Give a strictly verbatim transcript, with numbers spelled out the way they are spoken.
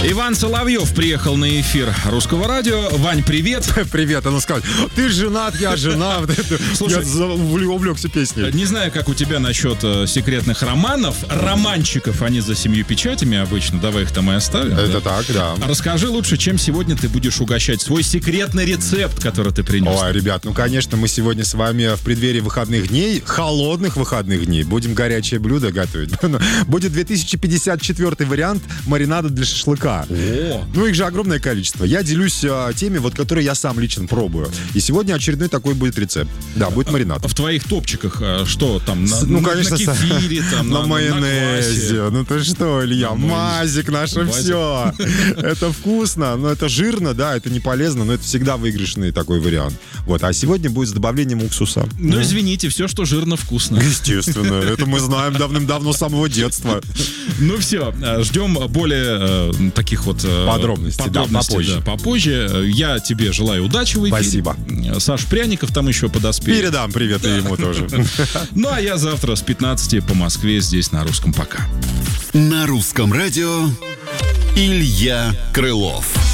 Иван Соловьев приехал на эфир Русского радио. Вань, привет. Привет, она сказала, ты женат, я жена. Слушай, я увлекся песней. Не знаю, как у тебя насчет э, секретных романов. Романчиков, они за семью печатями обычно. Давай их там и оставим. Это да? так, да. Расскажи лучше, чем сегодня ты будешь угощать свой секретный рецепт, который ты принес. Ой, ребят, ну, конечно, мы сегодня с вами в преддверии выходных дней, холодных выходных дней, будем горячее блюдо готовить. Будет две тысячи пятьдесят четвёртый вариант маринада для шашлыка. О. Ну, их же огромное количество. Я делюсь а, теми, вот, которые я сам лично пробую. И сегодня очередной такой будет рецепт. Да, будет маринад. В твоих топчиках а, что там? На, ну, на, конечно, на кефире, там, на, на, на майонезе. На ну ты что, Илья, на мазик наше Мазик. все. Это вкусно, но это жирно, да, это не полезно, но это всегда выигрышный такой вариант. Вот, а сегодня будет с добавлением уксуса. Ну, извините, все, что жирно, вкусно. Естественно, это мы знаем давным-давно с самого детства. Ну все, ждем более э, таких вот э, подробностей, подробностей да, попозже. Да, попозже. Я тебе желаю удачи в эфире. Спасибо. Саш Пряников там еще подоспеет. Передам привет и ему тоже. Ну а я завтра с пятнадцати по Москве здесь на Русском. Пока. На Русском радио Илья Крылов.